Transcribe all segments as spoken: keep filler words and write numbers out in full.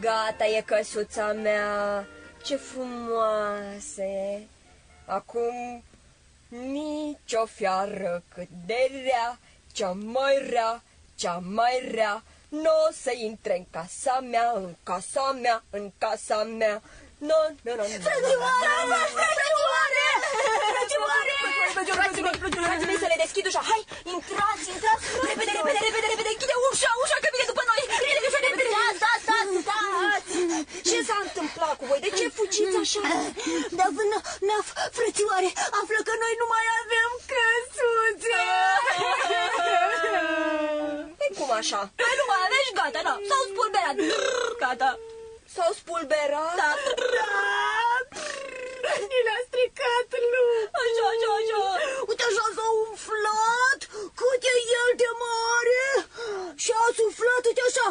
Gata e căsuța mea, ce frumoasă e. Acum nicio fiară cât de rea, cea mai rea, cea mai rea, n-o să intre în casa mea, în casa mea, în casa mea. No, no, no, no. Frățioare! Frățioare! Frățioare! Frații să le deschid ușa. Hai, intrați, intrați. Repede, repede, repede, repede, închide ușa, ușa, că vine după noi. Repede, ușa, repede. Stați, stați, stați, stați. Ce s-a întâmplat cu voi? De ce fugiți așa? Da, Naf, frățioare, află că noi nu mai avem căsuțe. E cum așa? Păi nu mai aveți, gata, da, s-au spulberat. Gata. S-au spulberat? Da. Ni le-a stricat lup. Așa, așa, așa. Uite, așa s-a umflat, cât e el de mare. Și a suflat, uite așa.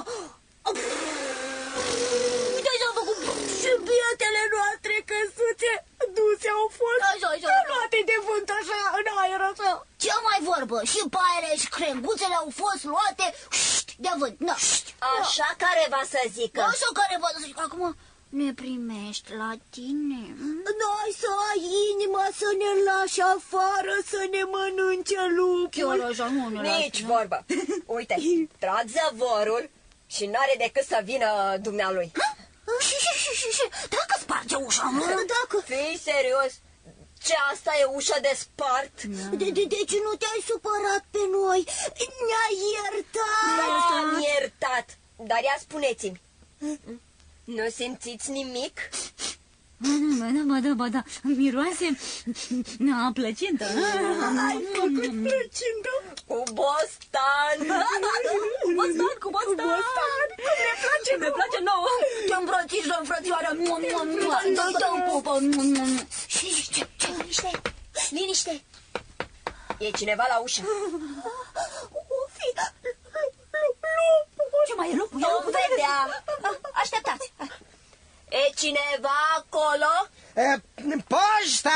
Uite, așa a făcut. Și bietele noastre căsuțe duse au fost. Așa, așa. Luate de vânt, așa, în aer, așa. Ce mai vorbă? Și paiele și crenguțele au fost luate de vânt, da. Așa care va să zică. Așa care va să zică. Acum ne primești la tine. N-ai să ai inima să ne lași afară, să ne mănânce lupul. Chiar așa, nu ne lași. Nici vorbă. Uite, trag zăvorul și n-are decât să vină dumnealui. Și, și, și, și, și, dacă sparge ușa, mă? Dacă... Fii serios? Ce, asta e ușa de spart? De, de, deci nu te-ai supărat pe noi? Ne-ai iertat? M-am iertat. Dar ia spuneți-mi, nu simțiți nimic? Ba da, ba da, ba da, miroase a plăcintă. Ai făcut plăcintă? Cu bostan. Cu bostan, cu bostan. Cum ne place, ne place nouă. Te îmbrățișăm, frățioară. Dă-i dă-o pupă. Și ce, ce? Liniște, liniște. E cineva la ușă. O fi lupul. Ce mai e lupul? Vom vedea. Așteptați. E cineva acolo? E, poșta!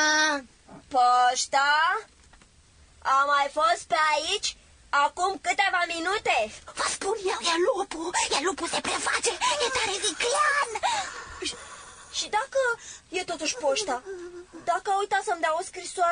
Poșta? A mai fost pe aici acum câteva minute. Vă spun eu, e lupul. E lupul, se preface. E tare viclean. Și dacă e totuși poșta? Dacă a uitat să-mi dea o scrisoare?